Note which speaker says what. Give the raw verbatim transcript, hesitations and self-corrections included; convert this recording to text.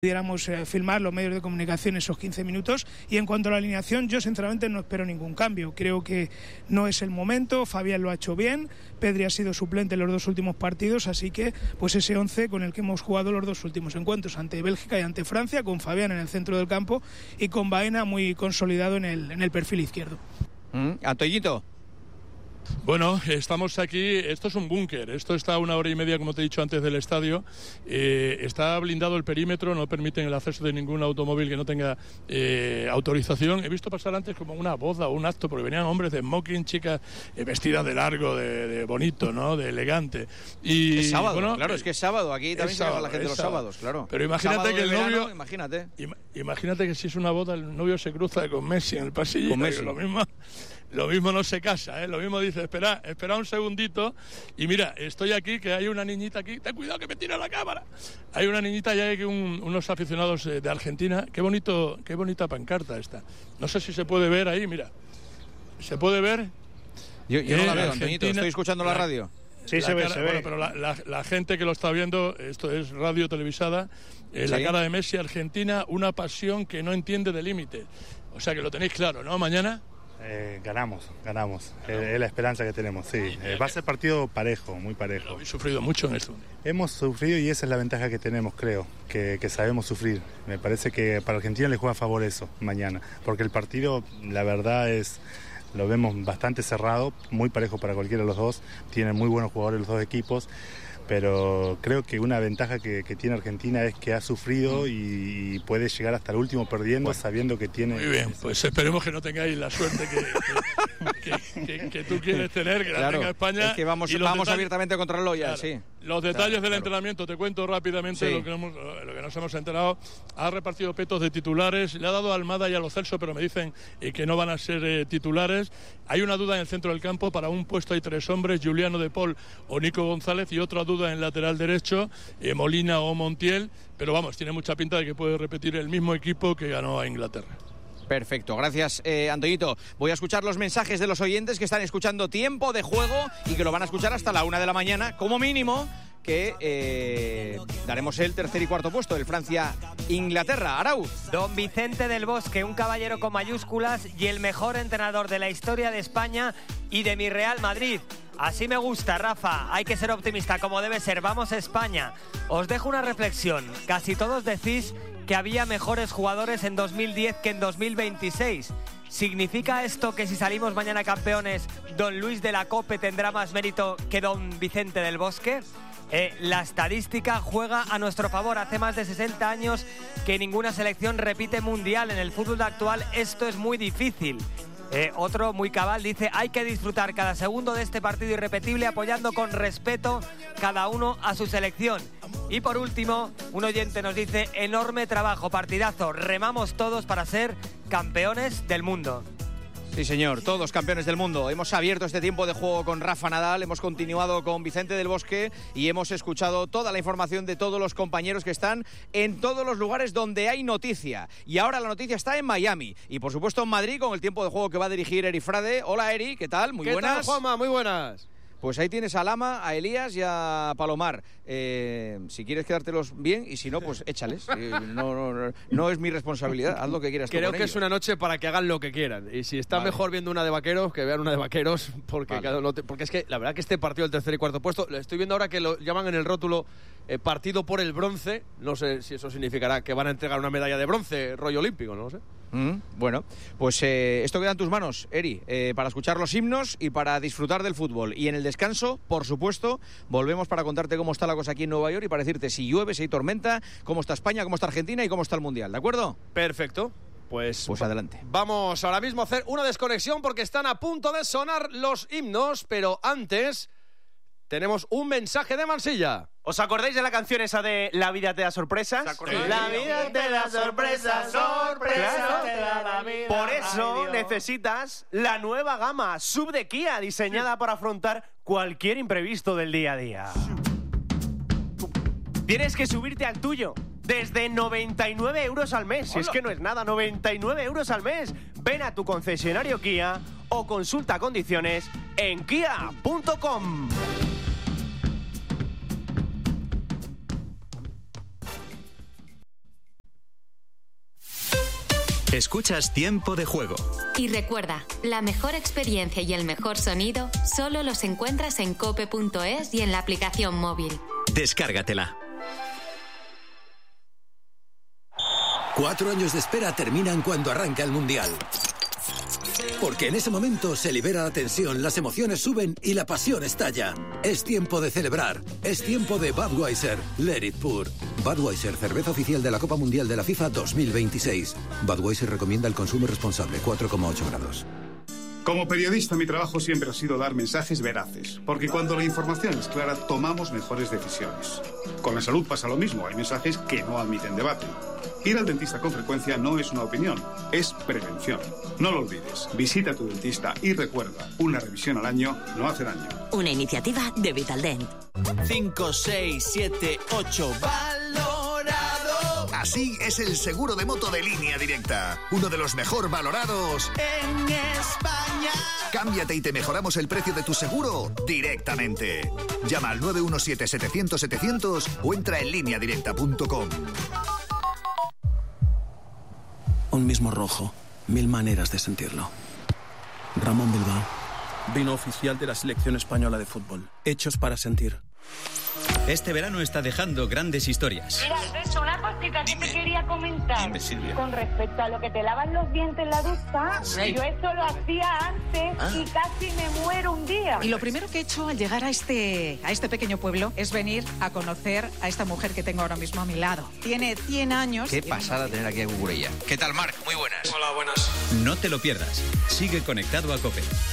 Speaker 1: pudiéramos eh, filmar los medios de comunicación esos quince minutos. Y en cuanto a la alineación, yo sinceramente no espero ningún cambio. Creo que no es el momento. Fabián lo ha hecho bien, Pedri ha sido suplente en los dos últimos partidos, así que pues ese once con el que hemos jugado los dos últimos encuentros, ante Bélgica y ante Francia, con Fabián en el centro del campo y con Baena muy consolidado en el, en el perfil izquierdo.
Speaker 2: Mm, Antoñito.
Speaker 3: Bueno, estamos aquí, esto es un búnker, esto está a una hora y media, como te he dicho antes, del estadio, eh, está blindado el perímetro, no permiten el acceso de ningún automóvil que no tenga eh, autorización. He visto pasar antes como una boda o un acto, porque venían hombres de smoking, chicas eh, vestidas de largo, de, de bonito, ¿no?, de elegante. Y
Speaker 2: es sábado,
Speaker 3: bueno,
Speaker 2: claro, es que es sábado, aquí también se llama la gente los
Speaker 3: sábado.
Speaker 2: sábados, claro.
Speaker 3: Pero imagínate
Speaker 2: sábado
Speaker 3: que el
Speaker 2: verano,
Speaker 3: novio,
Speaker 2: imagínate.
Speaker 3: Im, imagínate que si es una boda, el novio se cruza con Messi en el pasillo,
Speaker 2: con Messi.
Speaker 3: Lo mismo... Lo mismo no se casa, ¿eh? Lo mismo dice, espera, espera un segundito y mira, estoy aquí, que hay una niñita aquí, ten cuidado que me tira la cámara. Hay una niñita y hay un, unos aficionados de Argentina, qué bonito, qué bonita pancarta esta. No sé si se puede ver ahí, mira. ¿Se puede ver?
Speaker 2: Yo, yo no la veo,
Speaker 3: Argentina,
Speaker 2: Antoñito, estoy escuchando la, la radio.
Speaker 3: Sí, la se ve, cara, se ve. Bueno, pero la, la, la gente que lo está viendo, esto es radio televisada, eh, ¿sí? La cara de Messi, Argentina, una pasión que no entiende de límites. O sea que lo tenéis claro, ¿no? Mañana...
Speaker 4: Eh, ganamos, ganamos. Es, es la esperanza que tenemos, sí. Eh, va a ser partido parejo, muy parejo.
Speaker 3: Lo habéis sufrido mucho en esto.
Speaker 4: Hemos sufrido y esa es la ventaja que tenemos, creo, que, que sabemos sufrir. Me parece que para Argentina le juega a favor eso mañana, porque el partido, la verdad es, lo vemos bastante cerrado, muy parejo para cualquiera de los dos. Tienen muy buenos jugadores los dos equipos. Pero creo que una ventaja que, que tiene Argentina es que ha sufrido y, y puede llegar hasta el último perdiendo, bueno, sabiendo que tiene...
Speaker 3: Muy bien, pues esperemos que no tengáis la suerte que, que, que, que tú quieres tener, que claro, la tenga España.
Speaker 2: Es que vamos, vamos detalles, abiertamente contra el Loya, claro, sí.
Speaker 3: Los detalles claro, del claro. entrenamiento, te cuento rápidamente sí. lo, que hemos, lo que nos hemos enterado. Ha repartido petos de titulares, le ha dado a Almada y a Lo Celso, pero me dicen eh, que no van a ser eh, titulares. Hay una duda en el centro del campo, para un puesto hay tres hombres, Juliano de Paul o Nico González, y otra duda en lateral derecho, eh, Molina o Montiel, pero vamos, tiene mucha pinta de que puede repetir el mismo equipo que ganó a Inglaterra.
Speaker 2: Perfecto, gracias eh, Antoñito. Voy a escuchar los mensajes de los oyentes que están escuchando Tiempo de Juego y que lo van a escuchar hasta la una de la mañana, como mínimo, que eh, daremos el tercer y cuarto puesto, el Francia-Inglaterra. Arau.
Speaker 5: Don Vicente del Bosque, un caballero con mayúsculas y el mejor entrenador de la historia de España y de mi Real Madrid. Así me gusta, Rafa. Hay que ser optimista como debe ser. Vamos a España. Os dejo una reflexión. Casi todos decís que había mejores jugadores en dos mil diez que en dos mil veintiséis. ¿Significa esto que si salimos mañana campeones, don Luis de la Cope tendrá más mérito que don Vicente del Bosque? Eh, la estadística juega a nuestro favor. Hace más de sesenta años que ninguna selección repite mundial. En el fútbol actual esto es muy difícil. Eh, otro muy cabal dice: hay que disfrutar cada segundo de este partido irrepetible apoyando con respeto cada uno a su selección. Y por último, un oyente nos dice: enorme trabajo, partidazo, remamos todos para ser campeones del mundo.
Speaker 2: Sí, señor, todos campeones del mundo. Hemos abierto este tiempo de juego con Rafa Nadal, hemos continuado con Vicente del Bosque y hemos escuchado toda la información de todos los compañeros que están en todos los lugares donde hay noticia. Y ahora la noticia está en Miami y, por supuesto, en Madrid, con el tiempo de juego que va a dirigir Eri Frade. Hola, Eri, ¿qué tal? Muy
Speaker 6: ¿Qué
Speaker 2: buenas.
Speaker 6: ¿Qué tal, Juanma? Muy buenas.
Speaker 2: Pues ahí tienes a Lama, a Elías y a Palomar. Eh, si quieres quedártelos bien y si no, pues échales. Eh, no, no, no, no es mi responsabilidad, haz lo que quieras.
Speaker 6: Creo
Speaker 2: con
Speaker 6: que
Speaker 2: ellos.
Speaker 6: Es una noche para que hagan lo que quieran. Y si está
Speaker 2: vale.
Speaker 6: mejor viendo una de vaqueros, que vean una de vaqueros. Porque,
Speaker 2: vale.
Speaker 6: cada uno te, porque es que la verdad que este partido del tercer y cuarto puesto, le estoy viendo ahora que lo llaman en el rótulo eh, partido por el bronce. No sé si eso significará que van a entregar una medalla de bronce, rollo olímpico, no lo sé.
Speaker 2: Mm, bueno, pues eh, esto queda en tus manos, Eri, eh, para escuchar los himnos y para disfrutar del fútbol. Y en el descanso, por supuesto, volvemos para contarte cómo está la cosa aquí en Nueva York y para decirte si llueve, si hay tormenta, cómo está España, cómo está Argentina y cómo está el Mundial, ¿de acuerdo?
Speaker 6: Perfecto. Pues,
Speaker 2: pues adelante.
Speaker 6: Vamos ahora mismo a hacer una desconexión porque están a punto de sonar los himnos, pero antes tenemos un mensaje de Mansilla.
Speaker 7: ¿Os acordáis de la canción esa de La vida te da sorpresas?
Speaker 6: Sí.
Speaker 7: La vida te da sorpresas, sorpresas claro. te da la vida. Por eso Ay, necesitas la nueva gama sub de Kia, diseñada para afrontar cualquier imprevisto del día a día. Tienes que subirte al tuyo desde noventa y nueve euros al mes. Si es que no es nada, noventa y nueve euros al mes. Ven a tu concesionario Kia o consulta condiciones en kia punto com.
Speaker 8: Escuchas Tiempo de Juego.
Speaker 9: Y recuerda, la mejor experiencia y el mejor sonido solo los encuentras en cope punto es y en la aplicación móvil.
Speaker 8: Descárgatela.
Speaker 10: Cuatro años de espera terminan cuando arranca el Mundial. Porque en ese momento se libera la tensión, las emociones suben y la pasión estalla. Es tiempo de celebrar. Es tiempo de Budweiser. Let it pour. Budweiser, cerveza oficial de la Copa Mundial de la FIFA dos mil veintiséis. Budweiser recomienda el consumo responsable, cuatro coma ocho grados.
Speaker 11: Como periodista, mi trabajo siempre ha sido dar mensajes veraces, porque cuando la información es clara, tomamos mejores decisiones. Con la salud pasa lo mismo, hay mensajes que no admiten debate. Ir al dentista con frecuencia no es una opinión, es prevención. No lo olvides, visita a tu dentista y recuerda, una revisión al año no hace daño.
Speaker 12: Una iniciativa de Vitaldent.
Speaker 13: cinco, seis, siete, ocho, valorado.
Speaker 14: Así es el seguro de moto de Línea Directa, uno de los mejor valorados
Speaker 13: en España.
Speaker 14: Cámbiate y te mejoramos el precio de tu seguro directamente. Llama al nueve uno siete, setecientos, setecientos o entra en línea directa punto com.
Speaker 15: Un mismo rojo, mil maneras de sentirlo. Ramón Bilbao, vino oficial de la selección española de fútbol. Hechos para sentir.
Speaker 8: Este verano está dejando grandes historias.
Speaker 16: Mira, Alberto, una cosita que te quería comentar.
Speaker 8: Dime, Silvia.
Speaker 16: Con respecto a lo que te lavan los dientes en la ducha,
Speaker 17: Sí.
Speaker 16: yo esto lo hacía antes
Speaker 17: Ah.
Speaker 16: y casi me muero un día.
Speaker 17: Y lo primero que he hecho al llegar a este, a este pequeño pueblo es venir a conocer a esta mujer que tengo ahora mismo a mi lado. Tiene cien años.
Speaker 2: Qué pasada tener aquí a Cucurella. ¿Qué tal, Marc? Muy buenas.
Speaker 8: Hola, buenas. No te lo pierdas. Sigue conectado a COPE.